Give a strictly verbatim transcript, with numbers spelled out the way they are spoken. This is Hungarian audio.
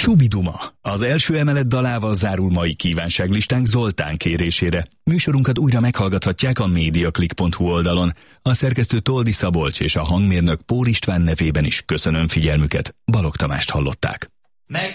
Subiduma. Az első emelet dalával zárul mai kívánságlistánk Zoltán kérésére. Műsorunkat újra meghallgathatják a mediaclick pont hu oldalon. A szerkesztő Toldi Szabolcs és a hangmérnök Pór István nevében is köszönöm figyelmüket. Balogh Tamást hallották. Meg